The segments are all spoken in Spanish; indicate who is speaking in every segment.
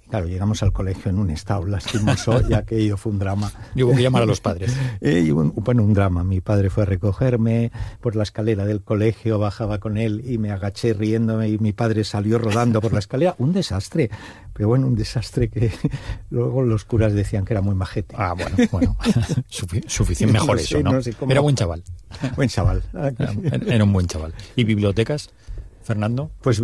Speaker 1: Claro, llegamos al colegio en un estado lastimoso y aquello fue un drama.
Speaker 2: Y hubo que llamar a los padres.
Speaker 1: Un drama. Mi padre fue a recogerme por la escalera del colegio, bajaba con él y me agaché riéndome y mi padre salió rodando por la escalera. Un desastre. Pero bueno, un desastre que luego los curas decían que era muy majete.
Speaker 2: Ah, bueno. Suficiente mejor
Speaker 1: no
Speaker 2: eso, ¿no?
Speaker 1: No sé cómo...
Speaker 2: Era buen chaval.
Speaker 1: Buen chaval.
Speaker 2: Era un buen chaval. ¿Y bibliotecas, Fernando?
Speaker 1: Pues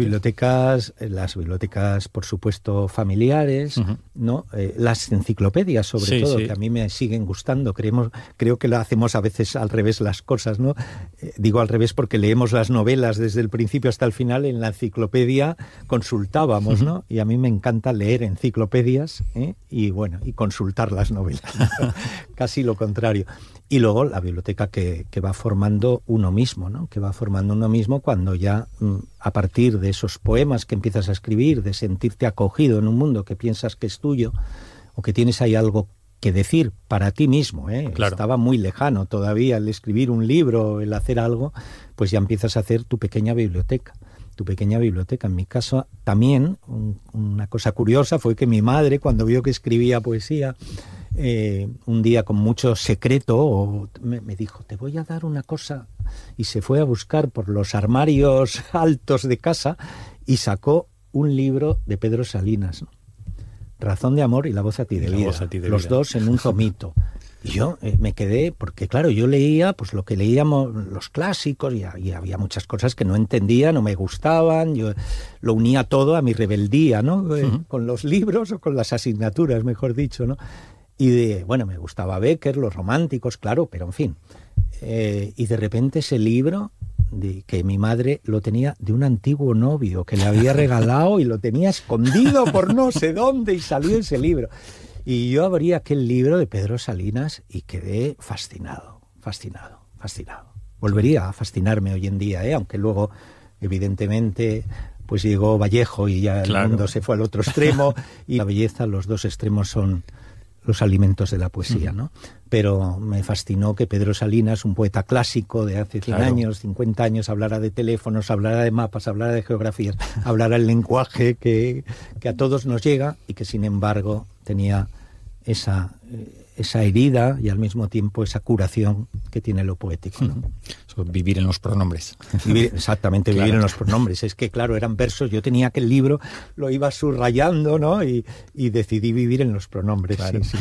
Speaker 1: las bibliotecas, por supuesto, familiares, ¿no? Las enciclopedias, sobre todo, que a mí me siguen gustando. Creo que lo hacemos a veces al revés las cosas, ¿no? Digo al revés porque leemos las novelas desde el principio hasta el final. En la enciclopedia consultábamos, ¿no? Y a mí me encanta leer enciclopedias, y consultar las novelas. Casi lo contrario. Y luego la biblioteca que va formando uno mismo, ¿no? Que va formando uno mismo cuando ya, a partir de esos poemas que empiezas a escribir, de sentirte acogido en un mundo que piensas que es tuyo, o que tienes ahí algo que decir para ti mismo, Claro. Estaba muy lejano todavía el escribir un libro, el hacer algo, pues ya empiezas a hacer tu pequeña biblioteca. En mi caso, también, una cosa curiosa fue que mi madre, cuando vio que escribía poesía, un día con mucho secreto me dijo, te voy a dar una cosa, y se fue a buscar por los armarios altos de casa y sacó un libro de Pedro Salinas, ¿no? Razón de amor y La voz a ti de vida, los dos en un tomito. Y yo me quedé, porque claro, yo leía pues lo que leíamos los clásicos y había muchas cosas que no entendía, no me gustaban, yo lo unía todo a mi rebeldía, ¿no? Con los libros o con las asignaturas, mejor dicho, ¿no? Y me gustaba Becker, los románticos, claro, pero en fin. Y de repente ese libro, que mi madre lo tenía de un antiguo novio que le había regalado y lo tenía escondido por no sé dónde, y salió ese libro. Y yo abrí aquel libro de Pedro Salinas y quedé fascinado. Volvería a fascinarme hoy en día, aunque luego, evidentemente, pues llegó Vallejo y ya el mundo se fue al otro extremo, y la belleza, los dos extremos son los alimentos de la poesía, ¿no? Pero me fascinó que Pedro Salinas, un poeta clásico de hace 100 años, 50 años, hablara de teléfonos, hablara de mapas, hablara de geografías, hablara el lenguaje que a todos nos llega y que, sin embargo, tenía esa herida y al mismo tiempo esa curación que tiene lo poético, ¿no?
Speaker 2: Vivir en los pronombres.
Speaker 1: Vivir en los pronombres. Es que, claro, eran versos. Yo tenía aquel libro, lo iba subrayando, ¿no? Y decidí vivir en los pronombres. Claro. Sí.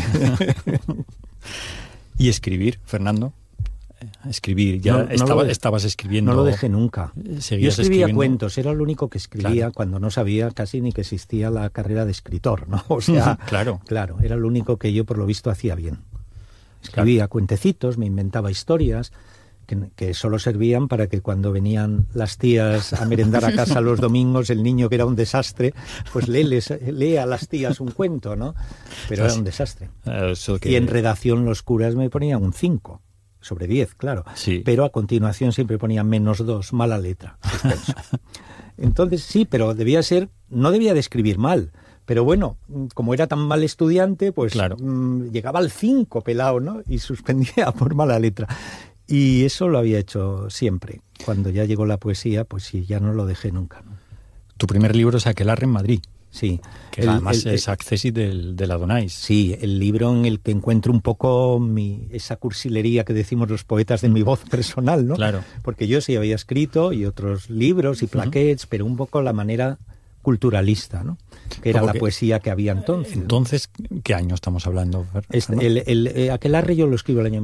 Speaker 2: ¿Y escribir, Fernando? Escribir, estabas escribiendo.
Speaker 1: No lo dejé nunca. Yo escribía cuentos, era lo único que escribía cuando no sabía casi ni que existía la carrera de escritor, ¿no? O sea, claro, era lo único que yo por lo visto hacía bien. Escribía cuentecitos, me inventaba historias que solo servían para que cuando venían las tías a merendar a casa los domingos, el niño, que era un desastre, pues lee a las tías un cuento, ¿no? Pero era un desastre. Y en redacción los curas me ponían un 5 sobre 10, claro. Sí. Pero a continuación siempre ponían -2, mala letra, suspenso. Entonces sí, pero no debía de escribir mal. Pero bueno, como era tan mal estudiante, pues llegaba al 5 pelado, ¿no? Y suspendía por mala letra. Y eso lo había hecho siempre. Cuando ya llegó la poesía, pues sí, ya no lo dejé nunca, ¿no?
Speaker 2: Tu primer libro es Aquelarre en Madrid.
Speaker 1: Sí.
Speaker 2: Que además es Accessit del Adonais.
Speaker 1: Sí, el libro en el que encuentro un poco esa cursilería que decimos los poetas de mi voz personal, ¿no?
Speaker 2: Claro.
Speaker 1: Porque yo sí había escrito y otros libros y plaquets, pero un poco la manera culturalista, ¿no? Que era la poesía que había entonces.
Speaker 2: Entonces, ¿qué año estamos hablando?
Speaker 1: Aquelarre yo lo escribo el año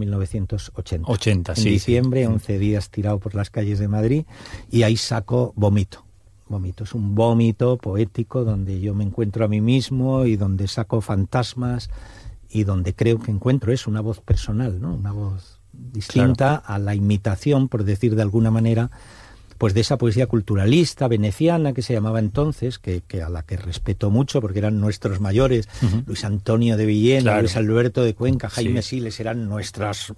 Speaker 1: 1980. En diciembre, 11 días tirado por las calles de Madrid, y ahí saco Vómito. Es un vómito poético donde yo me encuentro a mí mismo y donde saco fantasmas y donde creo que encuentro una voz personal, ¿no? Una voz distinta a la imitación, por decir de alguna manera, pues de esa poesía culturalista veneciana que se llamaba entonces, que a la que respeto mucho porque eran nuestros mayores, Luis Antonio de Villena, Luis Alberto de Cuenca, Jaime Siles, eran nuestras...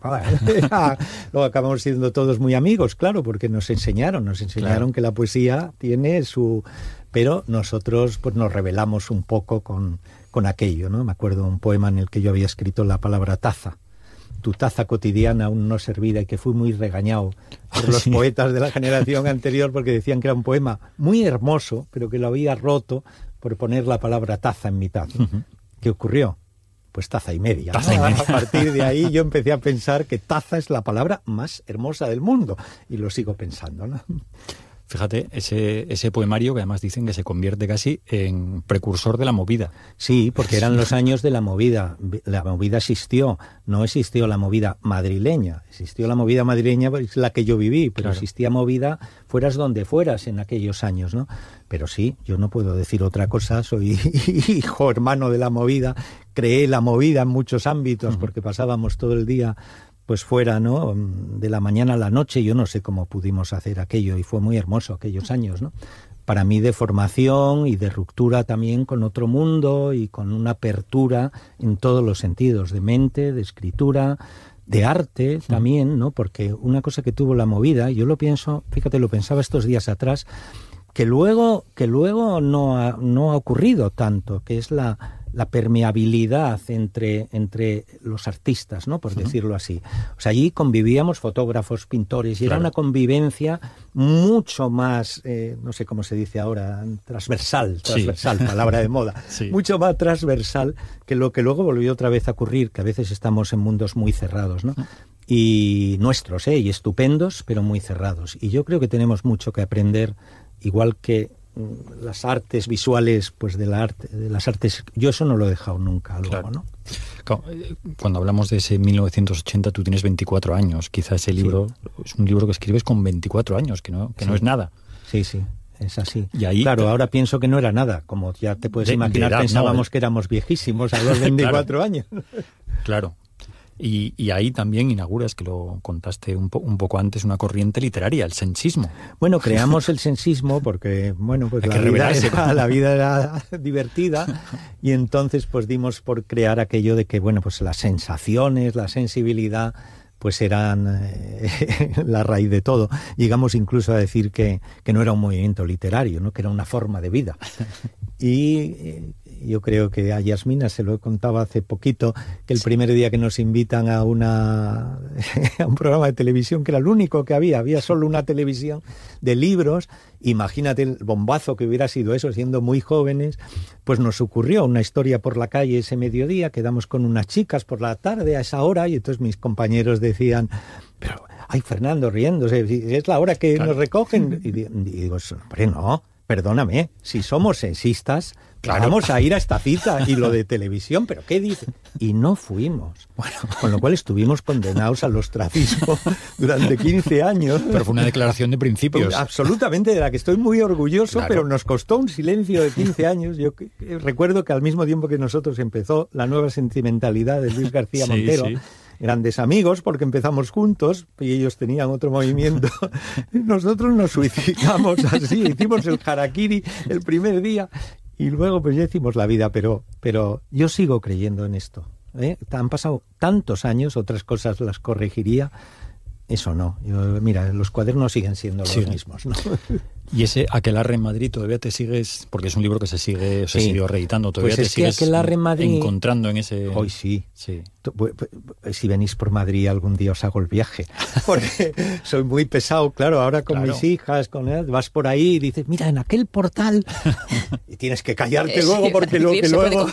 Speaker 1: Luego acabamos siendo todos muy amigos, claro, porque nos enseñaron que la poesía tiene su... Pero nosotros pues nos rebelamos un poco con aquello, ¿no? Me acuerdo de un poema en el que yo había escrito la palabra taza, tu taza cotidiana aún no servida, y que fui muy regañado por los poetas de la generación anterior porque decían que era un poema muy hermoso, pero que lo había roto por poner la palabra taza en mitad. ¿Qué ocurrió? Pues taza y media.
Speaker 2: Taza y media.
Speaker 1: A partir de ahí yo empecé a pensar que taza es la palabra más hermosa del mundo, y lo sigo pensando, ¿no?
Speaker 2: Fíjate, ese poemario que además dicen que se convierte casi en precursor de la movida.
Speaker 1: Sí, porque eran los años de la movida. La movida existió, no existió la movida madrileña. Existió la movida madrileña, es la que yo viví, pero claro, existía movida fueras donde fueras en aquellos años, ¿no? Pero sí, yo no puedo decir otra cosa, soy hijo, hermano de la movida, creé la movida en muchos ámbitos, porque pasábamos todo el día pues fuera, ¿no? De la mañana a la noche. Yo no sé cómo pudimos hacer aquello, y fue muy hermoso aquellos años, ¿no? Para mí, de formación y de ruptura también con otro mundo y con una apertura en todos los sentidos, de mente, de escritura, de arte también, ¿no? Porque una cosa que tuvo la movida, yo lo pienso, fíjate, lo pensaba estos días atrás, que luego no ha ocurrido tanto, que es la permeabilidad entre los artistas, ¿no? Por decirlo así. O sea, allí convivíamos fotógrafos, pintores, y era una convivencia mucho más, no sé cómo se dice ahora, transversal, palabra de moda, mucho más transversal que lo que luego volvió otra vez a ocurrir, que a veces estamos en mundos muy cerrados, ¿no? Y nuestros, y estupendos, pero muy cerrados. Y yo creo que tenemos mucho que aprender, igual que las artes visuales, pues de las artes, yo eso no lo he dejado nunca luego, ¿no?
Speaker 2: Cuando hablamos de ese 1980, tú tienes 24 años, quizá ese libro es un libro que escribes con 24 años, que no es nada.
Speaker 1: Sí, es así.
Speaker 2: Y ahí,
Speaker 1: claro, ahora pienso que no era nada, como ya te puedes imaginar, pensábamos que éramos viejísimos a los 24 años.
Speaker 2: Claro. Y ahí también inauguras, que lo contaste un poco antes, una corriente literaria, el sensismo.
Speaker 1: Bueno, creamos el sensismo porque, bueno, pues la vida era divertida, y entonces pues dimos por crear aquello de que, bueno, pues las sensaciones, la sensibilidad, pues eran la raíz de todo. Llegamos incluso a decir que no era un movimiento literario, ¿no? Que era una forma de vida. Y yo creo que a Yasmina se lo he contado hace poquito, que el primer día que nos invitan a un programa de televisión, que era el único que había solo una televisión de libros, imagínate el bombazo que hubiera sido eso, siendo muy jóvenes, pues nos ocurrió una historia por la calle ese mediodía, quedamos con unas chicas por la tarde a esa hora, y entonces mis compañeros decían, pero, ay, Fernando, riéndose, es la hora que nos recogen. Y digo, hombre, no, perdóname, si somos sensistas, vamos a ir a esta cita, y lo de televisión, ¿pero qué dice? Y no fuimos. Bueno, con lo cual estuvimos condenados al ostracismo durante 15 años.
Speaker 2: Pero fue una declaración de principios.
Speaker 1: Absolutamente, de la que estoy muy orgulloso, pero nos costó un silencio de 15 años. Yo recuerdo que al mismo tiempo que nosotros empezó la nueva sentimentalidad de Luis García Montero, grandes amigos porque empezamos juntos y ellos tenían otro movimiento. Nosotros nos suicidamos así, hicimos el harakiri el primer día y luego pues ya hicimos la vida, pero yo sigo creyendo en esto. Han pasado tantos años, otras cosas las corregiría, eso no. Mira, los cuadernos siguen siendo los mismos, ¿no?
Speaker 2: Y ese Aquelarre en Madrid todavía te sigues, porque es un libro que se siguió reeditando, todavía
Speaker 1: pues
Speaker 2: te sigues
Speaker 1: Aquelarre en Madrid,
Speaker 2: encontrando en ese...
Speaker 1: Hoy sí. Si venís por Madrid algún día os hago el viaje, porque soy muy pesado, claro, ahora con mis hijas, vas por ahí y dices, mira, en aquel portal, y tienes que callarte luego, porque lo que luego...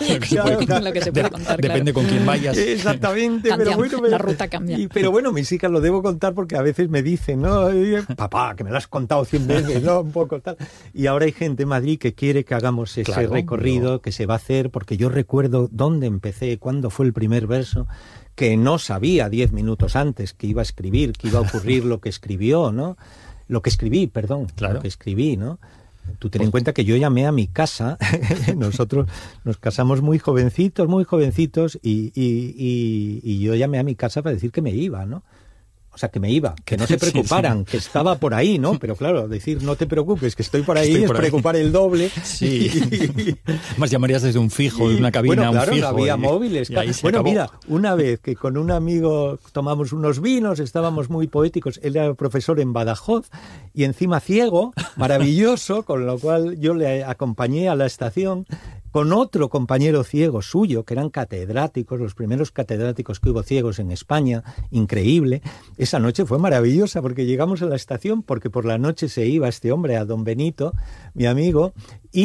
Speaker 2: Depende con quién vayas.
Speaker 1: Exactamente,
Speaker 3: la ruta cambia.
Speaker 1: Pero bueno, mis hijas lo debo contar porque a veces me dicen, ¿no? Papá, que me lo has contado 100 veces, ¿no? Un poco tal. Y ahora hay gente en Madrid que quiere que hagamos ese recorrido, que se va a hacer, porque yo recuerdo dónde empecé, cuándo fue el primer verso, que no sabía 10 minutos antes que iba a escribir, que iba a ocurrir lo que escribió, ¿no? Lo que escribí, ¿no? Tú ten en cuenta que yo llamé a mi casa, nosotros nos casamos muy jovencitos, y yo llamé a mi casa para decir que me iba, ¿no? O sea, que me iba, que no se preocuparan, que estaba por ahí, ¿no? Pero claro, decir no te preocupes, que estoy por ahí, es preocupar el doble.
Speaker 2: Sí. Más llamarías desde un fijo, de una cabina a un fijo.
Speaker 1: Había móviles. Bueno, mira, una vez que con un amigo tomamos unos vinos, estábamos muy poéticos, él era profesor en Badajoz y encima ciego, maravilloso, con lo cual yo le acompañé a la estación con otro compañero ciego suyo, que eran catedráticos, los primeros catedráticos que hubo ciegos en España, increíble. Esa noche fue maravillosa porque llegamos a la estación, porque por la noche se iba este hombre a Don Benito, mi amigo, y